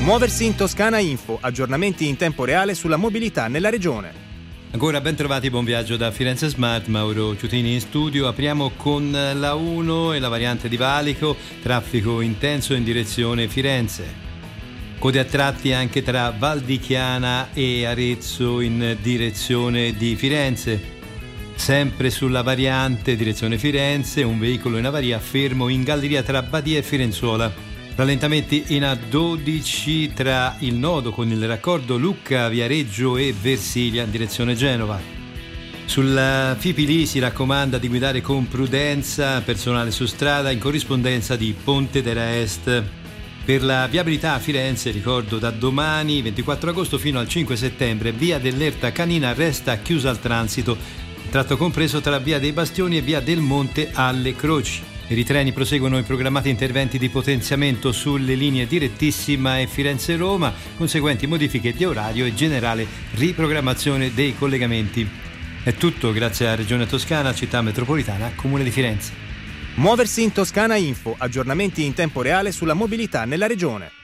Muoversi in Toscana Info, aggiornamenti in tempo reale sulla mobilità nella regione. Ancora ben trovati, buon viaggio da Firenze Smart, Mauro Ciutini in studio. Apriamo con la 1 e la variante di Valico, traffico intenso in direzione Firenze. Code a tratti anche tra Val di Chiana e Arezzo in direzione di Firenze. Sempre sulla variante direzione Firenze, un veicolo in avaria fermo in galleria tra Badia e Firenzuola. Rallentamenti in A12 tra il nodo con il raccordo Lucca, Viareggio e Versilia in direzione Genova. Sulla Fipili si raccomanda di guidare con prudenza, personale su strada in corrispondenza di Ponte della Est. Per la viabilità a Firenze, ricordo, da domani 24 agosto fino al 5 settembre via dell'Erta Canina resta chiusa al transito, tratto compreso tra via dei Bastioni e via del Monte alle Croci. Per i treni proseguono i programmati interventi di potenziamento sulle linee direttissima e Firenze-Roma, conseguenti modifiche di orario e generale riprogrammazione dei collegamenti. È tutto grazie a Regione Toscana, Città Metropolitana, Comune di Firenze. Muoversi in Toscana Info, aggiornamenti in tempo reale sulla mobilità nella regione.